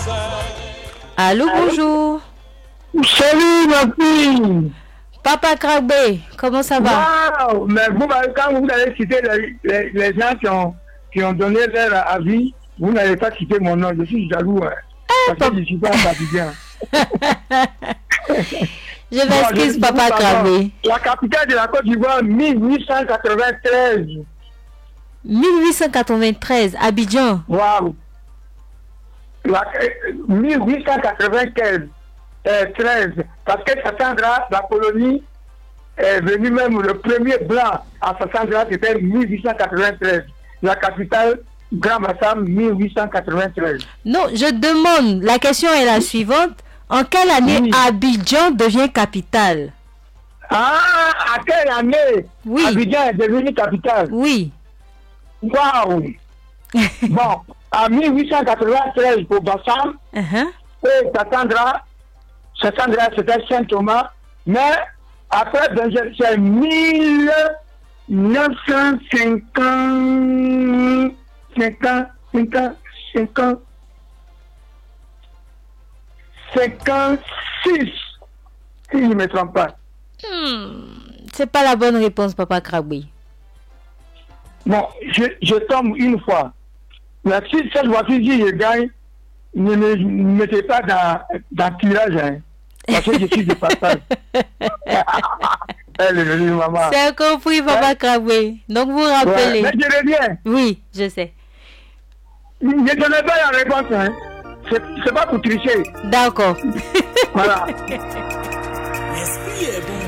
Allô, bonjour. Salut ma fille. Papa Krabbe, comment ça va? Wow, mais vous, quand vous allez citer les gens qui ont donné leur avis, vous n'allez pas citer mon nom. Je suis jaloux. Hein, parce que je ne suis pas parisien. Je m'excuse, Papa Krabbe. La capitale de la Côte d'Ivoire, 1893. 1893, Abidjan. Waouh. 1895. 13. Parce que Sassandra, la colonie, est venue même le premier blanc à Sassandra, c'était 1893. La capitale, Grand Bassam, 1893. Non, je demande, la question est la suivante. En quelle année Abidjan devient capitale? Ah, à quelle année Abidjan est devenu capitale? Oui. Waouh. Bon, à 1893 pour Bassam, et Sassandra, c'était Saint-Thomas, mais après, c'est 1956, si je ne me trompe pas. C'est pas la bonne réponse, Papa Krabbe. Bon, je tombe une fois. Mais si cette voiture dit je gagne, ne me mettez pas dans le tirage, hein, parce que je suis de passage. Maman. C'est compris, Papa Krabbe. Donc vous rappelez. Ouais, mais je reviens. Oui, je sais. Ne donnez pas la réponse, hein. C'est pas pour tricher. D'accord. Voilà. L'esprit est bon.